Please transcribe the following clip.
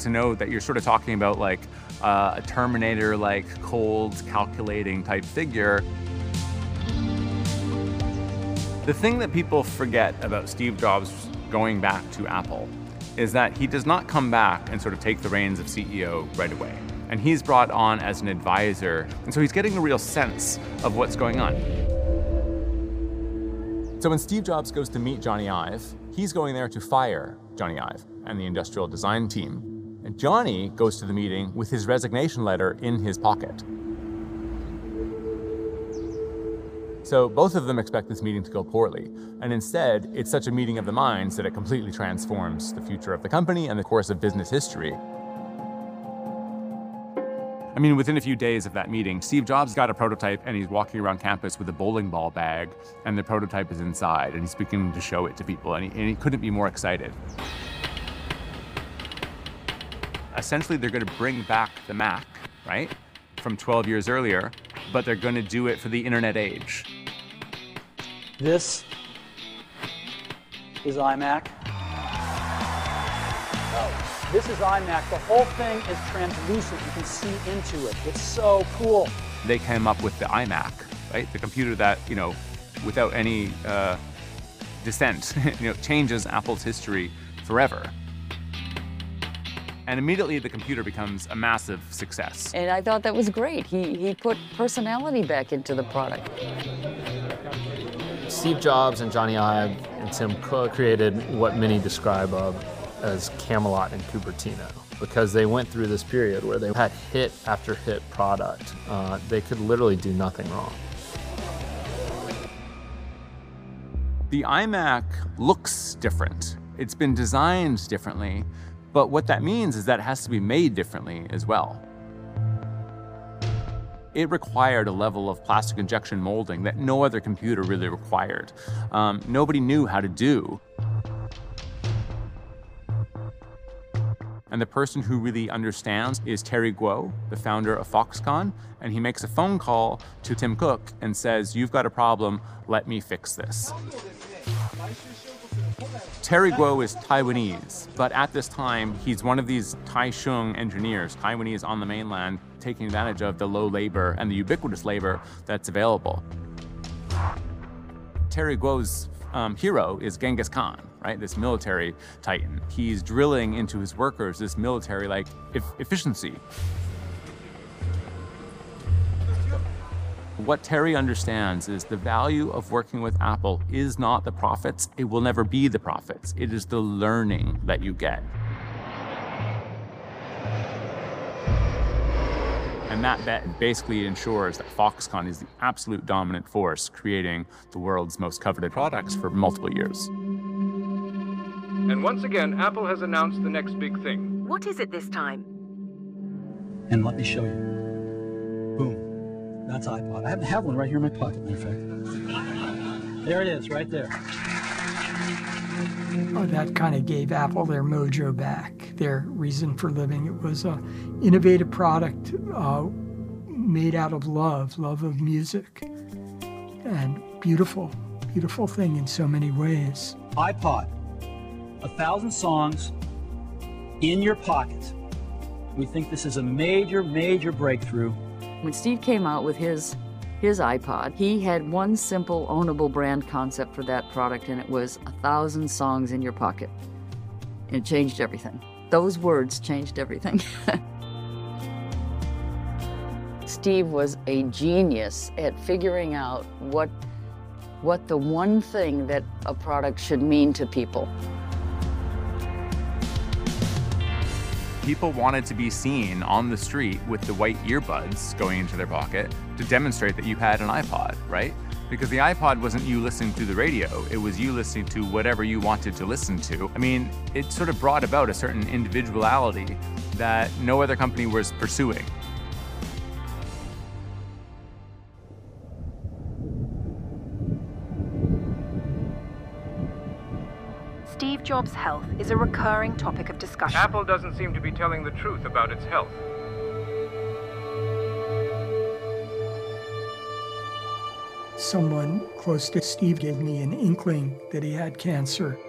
to know that you're sort of talking about like a Terminator-like, cold, calculating type figure. The thing that people forget about Steve Jobs going back to Apple is that he does not come back and sort of take the reins of CEO right away. And he's brought on as an advisor, and so he's getting a real sense of what's going on. So when Steve Jobs goes to meet Johnny Ive, he's going there to fire Johnny Ive and the industrial design team. And Johnny goes to the meeting with his resignation letter in his pocket. So both of them expect this meeting to go poorly, and instead, it's such a meeting of the minds that it completely transforms the future of the company and the course of business history. I mean, within a few days of that meeting, Steve Jobs got a prototype and he's walking around campus with a bowling ball bag, and the prototype is inside, and he's beginning to show it to people, and he couldn't be more excited. Essentially, they're going to bring back the Mac, right, from 12 years earlier, but they're going to do it for the internet age. This is iMac. Oh, this is iMac. The whole thing is translucent. You can see into it. It's so cool. They came up with the iMac, right? The computer that, you know, without any dissent, you know, changes Apple's history forever. And immediately the computer becomes a massive success. And I thought that was great. He put personality back into the product. Steve Jobs and Johnny Ive and Tim Cook created what many describe as Camelot and Cupertino, because they went through this period where they had hit after hit product. They could literally do nothing wrong. The iMac looks different. It's been designed differently, but what that means is that it has to be made differently as well. It required a level of plastic injection molding that no other computer really required. Nobody knew how to do. And the person who really understands is Terry Guo, the founder of Foxconn, and he makes a phone call to Tim Cook and says, "You've got a problem, let me fix this." Terry Guo is Taiwanese, but at this time, he's one of these Taichung engineers, Taiwanese on the mainland, taking advantage of the low labor and the ubiquitous labor that's available. Terry Guo's hero is Genghis Khan, right? This military titan. He's drilling into his workers this military-like efficiency. What Terry understands is the value of working with Apple is not the profits. It will never be the profits. It is the learning that you get. And that bet basically ensures that Foxconn is the absolute dominant force, creating the world's most coveted products for multiple years. And once again, Apple has announced the next big thing. What is it this time? And let me show you. Boom. That's iPod. I happen to have one right here in my pocket, matter of fact. There it is, right there. Oh, that kind of gave Apple their mojo back, their reason for living. It was an innovative product made out of love of music, and beautiful thing in so many ways. iPod, 1,000 songs in your pocket. We think this is a major, major breakthrough. When Steve came out with his iPod, he had one simple ownable brand concept for that product, and it was 1,000 songs in your pocket. It changed everything. Those words changed everything. Steve was a genius at figuring out what the one thing that a product should mean to people. People wanted to be seen on the street with the white earbuds going into their pocket to demonstrate that you had an iPod, right? Because the iPod wasn't you listening to the radio, it was you listening to whatever you wanted to listen to. I mean, it sort of brought about a certain individuality that no other company was pursuing. Steve Jobs' health is a recurring topic of discussion. Apple doesn't seem to be telling the truth about its health. Someone close to Steve gave me an inkling that he had cancer.